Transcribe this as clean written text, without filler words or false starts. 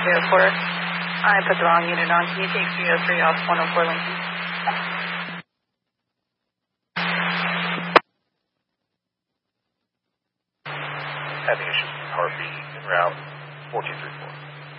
304. I put the wrong unit on. Can you take 303 off 104 Lincoln? Having issues with heartbeat en route 4234.